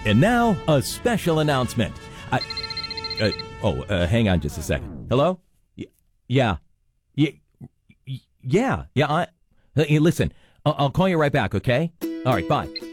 And now, a special announcement. Hang on just a second. Hello? Yeah. Yeah. Hey, listen, I'll call you right back, okay? All right, bye.